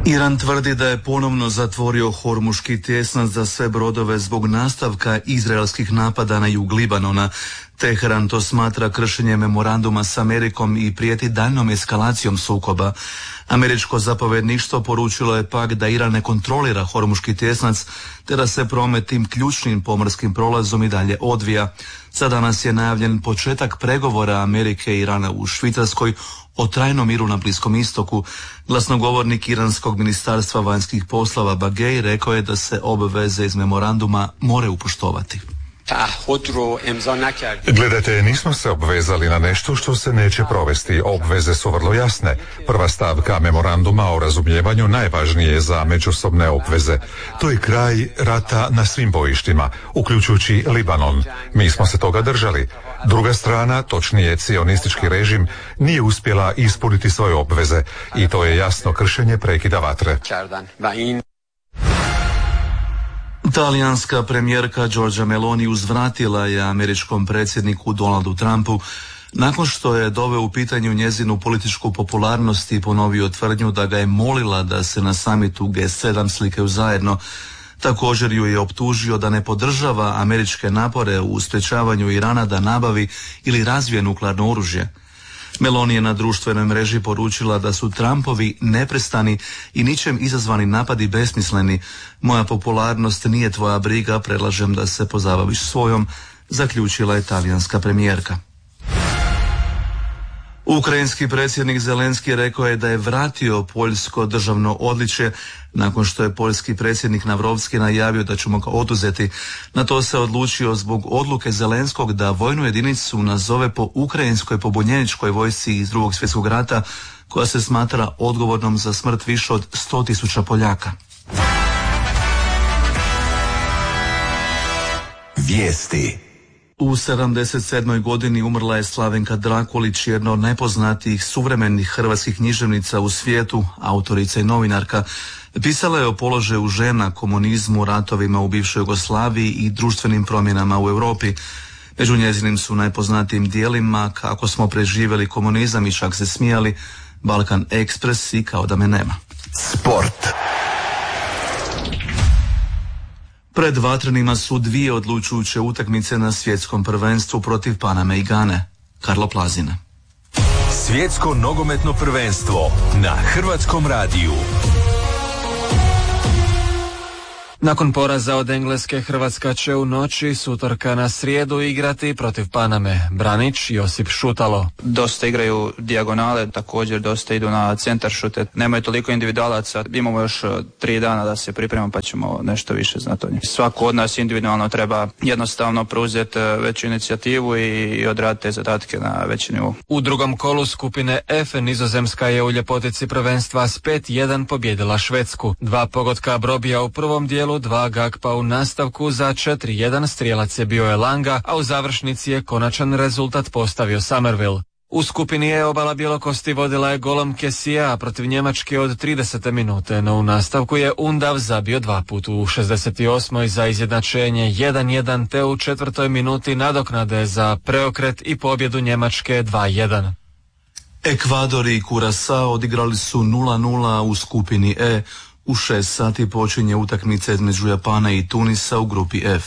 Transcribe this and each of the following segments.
Iran tvrdi da je ponovno zatvorio Hormuški tjesnac za sve brodove zbog nastavka izraelskih napada na jug Libanona. Teheran to smatra kršenjem memoranduma s Amerikom i prijeti daljnom eskalacijom sukoba. Američko zapovjedništvo poručilo je pak da Iran ne kontrolira Hormuški tjesnac te da se promet tim ključnim pomorskim prolazom i dalje odvija. Za danas je najavljen početak pregovora Amerike i Irana u Švicarskoj o trajnom miru na Bliskom istoku. Glasnogovornik iranskog ministarstva vanjskih poslova Bagej rekao je da se obveze iz memoranduma moraju poštovati. Gledajte, nismo se obvezali na nešto što se neće provesti. Obveze su vrlo jasne. Prva stavka memoranduma o razumijevanju najvažnije je za međusobne obveze. To je kraj rata na svim bojištima, uključujući Libanon. Mi smo se toga držali. Druga strana, točnije cionistički režim, nije uspjela ispuniti svoje obveze i to je jasno kršenje prekida vatre. Talijanska premijerka Giorgia Meloni uzvratila je američkom predsjedniku Donaldu Trumpu nakon što je doveo u pitanju njezinu političku popularnost i ponovio tvrdnju da ga je molila da se na samitu G7 slikaju zajedno. Također ju je optužio da ne podržava američke napore u sprječavanju Irana da nabavi ili razvije nuklearno oružje. Meloni je na društvenoj mreži poručila da su Trumpovi neprestani i ničem izazvani napadi besmisleni. Moja popularnost nije tvoja briga, predlažem da se pozabaviš svojom, zaključila je talijanska premijerka. Ukrajinski predsjednik Zelenski rekao je da je vratio poljsko državno odličje nakon što je poljski predsjednik Navrovski najavio da će mu ga oduzeti. Na to se odlučio zbog odluke Zelenskog da vojnu jedinicu nazove po ukrajinskoj pobunjeničkoj vojsci iz Drugog svjetskog rata koja se smatra odgovornom za smrt više od 100.000 Poljaka. Vijesti. U 77. godini umrla je Slavenka Drakulić, jedna od najpoznatijih suvremenih hrvatskih književnica u svijetu, autorica i novinarka. Pisala je o položaju žena, komunizmu, ratovima u bivšoj Jugoslaviji i društvenim promjenama u Europi. Među njezinim su najpoznatijim dijelima Kako smo preživjeli komunizam i Čak se smijali, Balkan Ekspres i Kao da me nema. Sport. Pred vatrenima su dvije odlučujuće utakmice na svjetskom prvenstvu protiv Paname i Gane. Karlo Plazina. Svjetsko nogometno prvenstvo na Hrvatskom radiju. Nakon poraza od Engleske, Hrvatska će u noći s utorka na srijedu igrati protiv Paname. Branić, Josip Šutalo. Dosta igraju dijagonale, također dosta idu na centar šute. Nemaju toliko individualaca, imamo još 3 dana da se pripremamo pa ćemo nešto više znati o njih. Svako od nas individualno treba jednostavno preuzeti veću inicijativu i odraditi te zadatke na veći nivou. U drugom kolu skupine F Nizozemska je u ljepotici prvenstva s 5-1 pobjedila Švedsku. 2 pogotka Brobija u prvom dijelu, 2 Gakpa u nastavku, za 4-1 strijelac je bio Elanga, a u završnici je konačan rezultat postavio Somerville. U skupini E obala Bjelokosti vodila je golom Kesija protiv Njemačke od 30. minute, no u nastavku je Undav zabio 2 puta u 68. za izjednačenje 1-1 te u 4. minuti nadoknade za preokret i pobjedu Njemačke 2-1. Ekvador i Curaçao odigrali su 0-0 u skupini E. U 6 sati počinje utakmica između Japana i Tunisa u grupi F.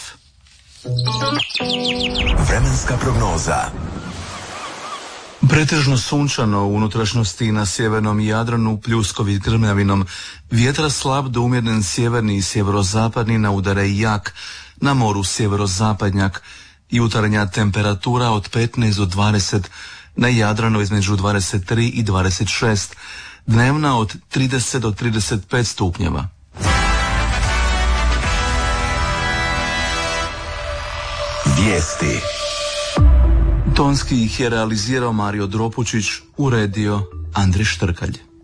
Vremenska prognoza. Pretežno sunčano u unutrašnjosti na sjevernom Jadranu, pljuskovi grmljavinom. Vjetar slab do umjeren sjeverni i sjeverozapadni, na udare i jak. Na moru sjeverozapadnjak. Jutarnja temperatura od 15 do 20. Na Jadranu između 23 i 26. Dnevna od 30 do 35 stupnjeva. Vijesti. Tonski ih je realizirao Mario Dropučić, uredio Andri Štrkalj.